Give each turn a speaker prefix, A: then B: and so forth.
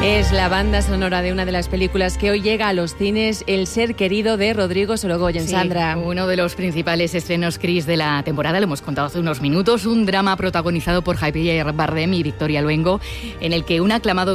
A: Es la banda sonora de una de las películas que hoy llega a los cines, El ser querido, de Rodrigo Sorogoyen.
B: Sí,
A: Sandra.
B: Uno de los principales estrenos, Chris, de la temporada, lo hemos contado hace unos minutos, un drama protagonizado por Javier Bardem y Victoria Luengo, en el que un aclamado